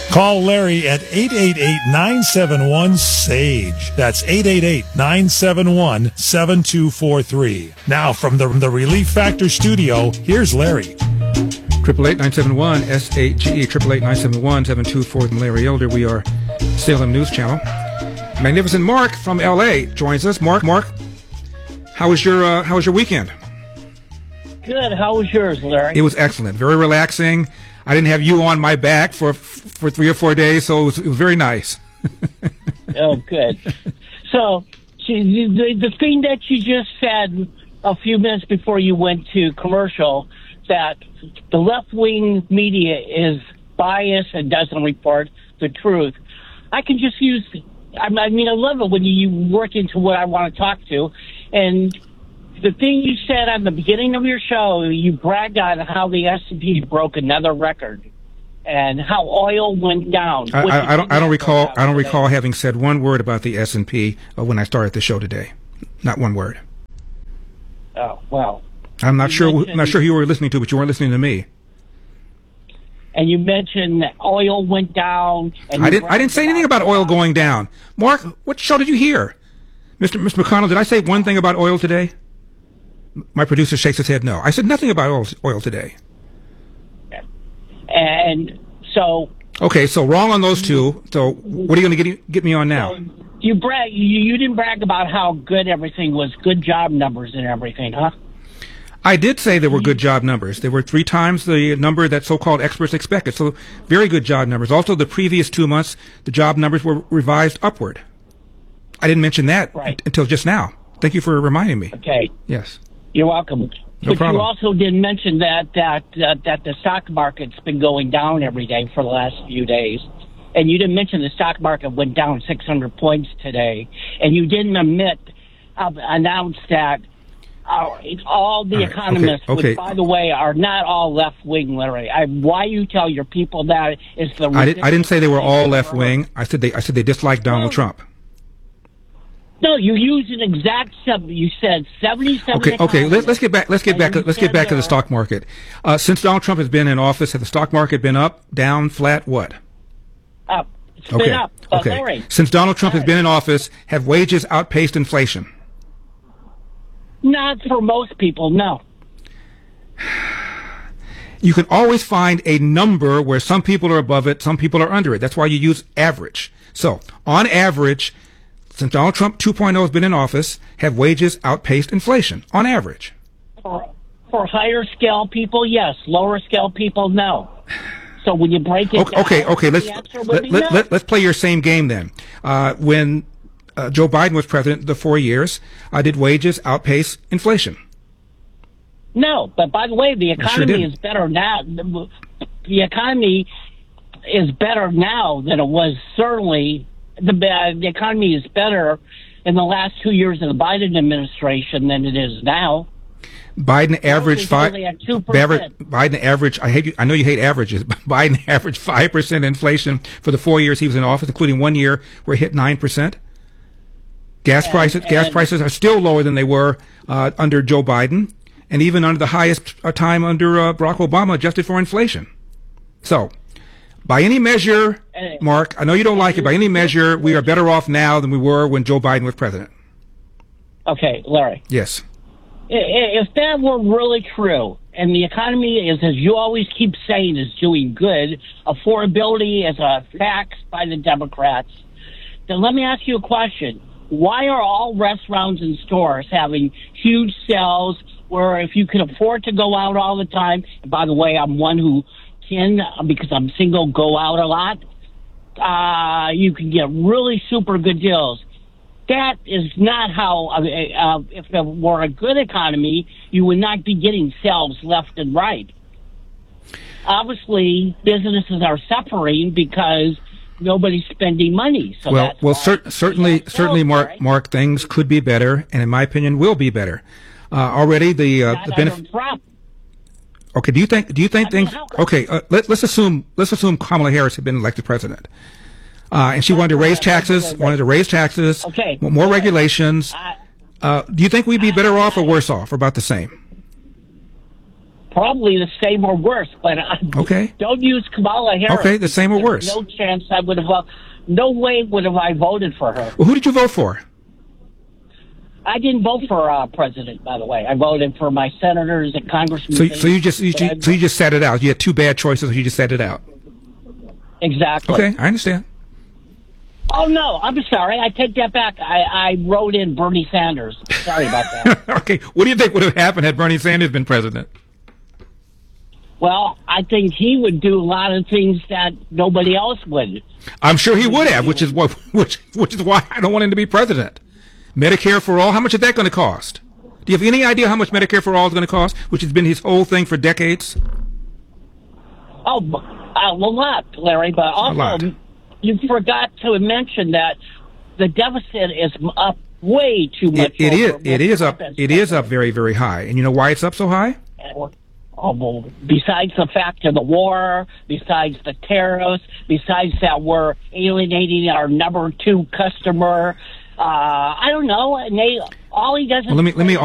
Call Larry at 888-971-SAGE. That's 888-971-7243. Now from the Relief Factor studio, here's Larry. 888-971-SAGE, 888-971-7243 from Larry Elder. We are Salem News Channel. Magnificent Mark from L.A. joins us. Mark, how was your weekend? Good. How was yours, Larry? It was excellent. Very relaxing. I didn't have you on my back for 3 or 4 days, so it was very nice. Oh, good. So, the thing that you just said a few minutes before you went to commercial, that the left-wing media is biased and doesn't report the truth. I can just use, I love it when you work into what I want to talk to. And the thing you said on the beginning of your show, you bragged on how the S&P broke another record and how oil went down. I don't recall having said one word about the S&P when I started the show today. Not one word. Oh, well. I'm not sure who you were listening to, but you weren't listening to me. And you mentioned that oil went down. And I didn't say anything about oil going down. Mark, what show did you hear? Mr. McConnell, did I say one thing about oil today? My producer shakes his head no. I said nothing about oil today. And so... Okay, so wrong on those two. So what are you going to get me on now? You didn't brag about how good everything was, good job numbers and everything, huh? I did say there were good job numbers. There were 3 times the number that so-called experts expected. So very good job numbers. Also, the previous 2 months, the job numbers were revised upward. I didn't mention that until just now. Thank you for reminding me. Okay. Yes. You're welcome. No problem. You also didn't mention that the stock market's been going down every day for the last few days. And you didn't mention the stock market went down 600 points today. And you didn't announce that all the economists, which, by the way, are not all left-wing, Larry. Why you tell your people that is the... I didn't say they were all left-wing. I said they disliked Donald Trump. No, you used an exact you said 77. Okay. Let's get back to the stock market. Since Donald Trump has been in office, has the stock market been up, down, flat, what? Up. It's been up. Okay. Larry. Since Donald Trump has been in office, have wages outpaced inflation? Not for most people, no. You can always find a number where some people are above it, some people are under it. That's why you use average. So, on average, since Donald Trump 2.0 has been in office, have wages outpaced inflation, on average? For higher scale people, yes. Lower scale people, no. So when you break it down, okay. Let's play your same game then. When Joe Biden was president, the 4 years, did wages outpace inflation? No, but by the way, the economy is better now. The economy is better now than it was certainly. The economy is better in the last 2 years of the Biden administration than it is now. Biden averaged 5%. Biden averaged. I know you hate averages, but Biden averaged 5% inflation for the 4 years he was in office, including 1 year where it hit 9%. Gas prices are still lower than they were under Joe Biden, and even under the highest time under Barack Obama, adjusted for inflation. So, by any measure, Mark, I know you don't like it, by any measure, we are better off now than we were when Joe Biden was president. Okay, Larry. Yes. If that were really true, and the economy is, as you always keep saying, is doing good, affordability is a fact by the Democrats, then let me ask you a question. Why are all restaurants and stores having huge sales where if you can afford to go out all the time, and by the way, I'm one who can, because I'm single, go out a lot, you can get really super good deals. That is not how, if it were a good economy, you would not be getting sales left and right. Obviously, businesses are suffering because nobody's spending money. So certainly, Mark, things could be better, and in my opinion, will be better. Already, the benefit. Okay. Do you think things? Okay. Let's assume Kamala Harris had been elected president, and she wanted to raise taxes. Okay. More regulations. Do you think we'd be better off or worse off, or about the same? Probably the same or worse, but Okay. don't use Kamala Harris. Okay, the same or worse. No chance I would have. No way would have I voted for her. Well, who did you vote for? I didn't vote for president, by the way. I voted for my senators and congressmen. So you just sat it out. You had two bad choices, so you just sat it out. Exactly. Okay, I understand. Oh no, I'm sorry. I take that back. I wrote in Bernie Sanders. Sorry about that. Okay, what do you think would have happened had Bernie Sanders been president? Well, I think he would do a lot of things that nobody else would. I'm sure he would have, which is why I don't want him to be president. Medicare for all, how much is that going to cost? Do you have any idea how much Medicare for all is going to cost, which has been his whole thing for decades? Oh, a lot, Larry, but also you forgot to mention that the deficit is up way too much. It is up very, very high. And you know why it's up so high? Oh, well, besides the fact of the war, besides the tariffs, besides that we're alienating our number 2 customer, I don't know. And all he does is... Well, let me